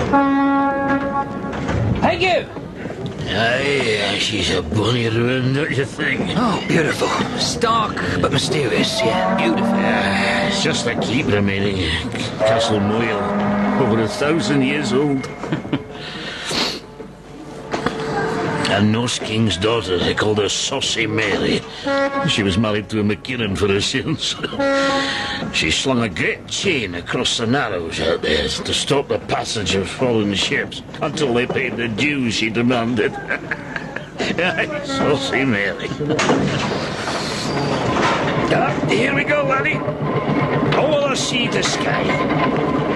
Thank you. Aye, she's a bonny ruin, don't you think? Oh, beautiful. Stark but mysterious, yeah. Beautiful. It's just a keep remaining. Castle Moyle, over 1,000 years old. A Norse king's daughter, they called her Saucy Mary. She was married to a McKinnon for her sins. She slung a great chain across the Narrows out there to stop the passage of foreign ships until they paid the dues she demanded. Aye, Saucy Mary. Here we go, laddie. All the sea to sky.